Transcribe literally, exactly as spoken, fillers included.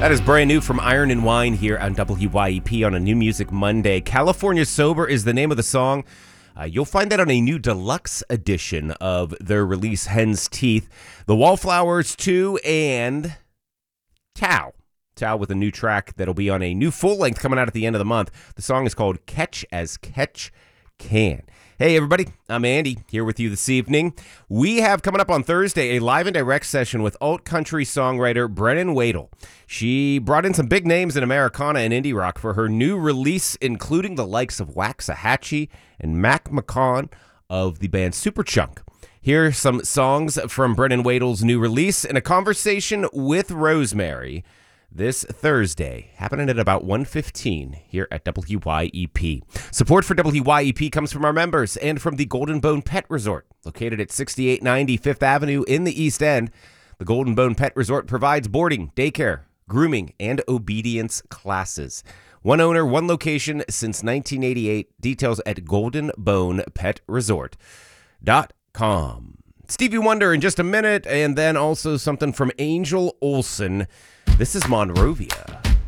That is brand new from Iron and Wine here on W Y E P on a New Music Monday. California Sober is the name of the song. Uh, you'll find that on a new deluxe edition of their release, Hen's Teeth. The Wallflowers two and Tao. Tao with a new track that'll be on a new full length coming out at the end of the month. The song is called Catch as Catch Can. Hey everybody, I'm Andy here with you this evening. We have coming up on Thursday a live and direct session with alt country songwriter Brennan Wadle. She brought in some big names in Americana and indie rock for her new release, including the likes of Waxahachie and Mac McCaughan of the band Superchunk. Here are some songs from Brennan Wadle's new release in a conversation with Rosemary this Thursday, happening at about one fifteen here at W Y E P. Support for W Y E P comes from our members and from the Golden Bone Pet Resort, located at sixty-eight ninety Fifth Avenue in the East End. The Golden Bone Pet Resort provides boarding, daycare, grooming, and obedience classes. One owner, one location since nineteen eighty-eight. Details at golden bone pet resort dot com. Stevie Wonder in just a minute, and then also something from Angel Olsen. This is Monrovia.